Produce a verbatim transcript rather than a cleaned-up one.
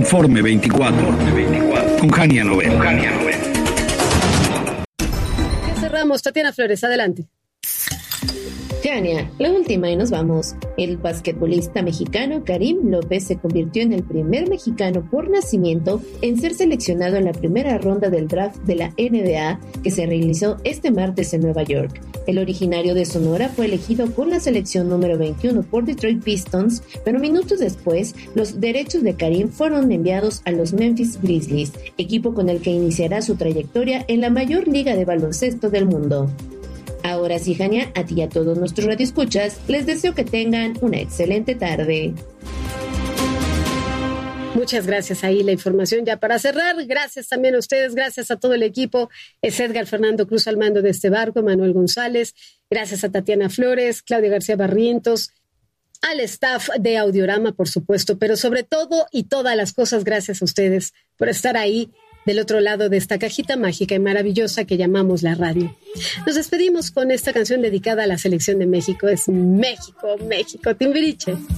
Informe veinticuatro. Con Jania Novel. Ya cerramos. Tatiana Flores, adelante. Jania, la última y nos vamos. El basquetbolista mexicano Karim López se convirtió en el primer mexicano por nacimiento en ser seleccionado en la primera ronda del draft de la N B A que se realizó este martes en Nueva York. El originario de Sonora fue elegido con la selección número veintiuno por Detroit Pistons, pero minutos después los derechos de Karim fueron enviados a los Memphis Grizzlies, equipo con el que iniciará su trayectoria en la mayor liga de baloncesto del mundo. Ahora sí, Jania, a ti y a todos nuestros radioescuchas, les deseo que tengan una excelente tarde. Muchas gracias, ahí la información ya para cerrar. Gracias también a ustedes, gracias a todo el equipo. Es Edgar Fernando Cruz al mando de este barco, Manuel González. Gracias a Tatiana Flores, Claudia García Barrientos, al staff de Audiorama, por supuesto, pero sobre todo y todas las cosas, gracias a ustedes por estar ahí del otro lado de esta cajita mágica y maravillosa que llamamos la radio. Nos despedimos con esta canción dedicada a la selección de México. Es México, México, Timbiriche.